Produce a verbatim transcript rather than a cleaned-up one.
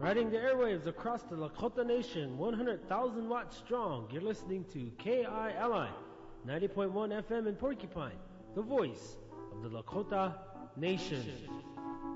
Riding the airwaves across the Lakota Nation, one hundred thousand watts strong. You're listening to K I L I, ninety point one F M in Porcupine, the voice of the Lakota Nation.